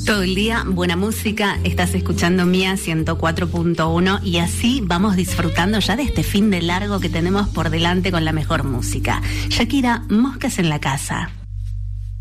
Todo el día, buena música, estás escuchando Mía 104.1 y así vamos disfrutando ya de este fin de largo que tenemos por delante con la mejor música. Shakira, Moscas en la Casa.